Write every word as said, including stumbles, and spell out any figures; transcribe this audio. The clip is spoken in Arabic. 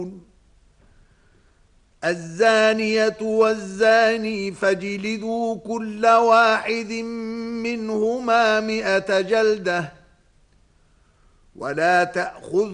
الزانية والزاني فاجلدوا كل واحد منهما مئة جلدة ولا تأخذ